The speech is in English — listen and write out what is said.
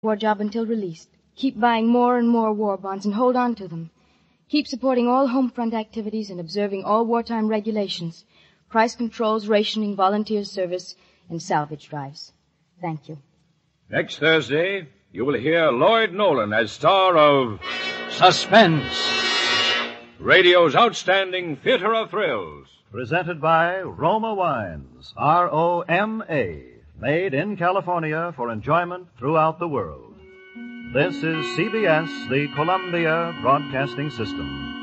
war job until released. Keep buying more and more war bonds and hold on to them. Keep supporting all home front activities and observing all wartime regulations, price controls, rationing, volunteer service, and salvage drives. Thank you. Next Thursday, you will hear Lloyd Nolan as star of Suspense, radio's outstanding theater of thrills. Presented by Roma Wines, R-O-M-A, made in California for enjoyment throughout the world. This is CBS, the Columbia Broadcasting System.